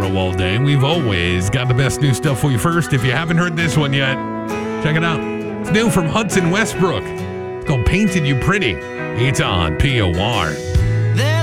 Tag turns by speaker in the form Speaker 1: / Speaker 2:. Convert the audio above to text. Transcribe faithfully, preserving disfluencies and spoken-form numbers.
Speaker 1: row all day. We've always got the best new stuff for you first. If you haven't heard this one yet, check it out. It's new from Hudson Westbrook. It's called Painted You Pretty. It's on P O R.
Speaker 2: There's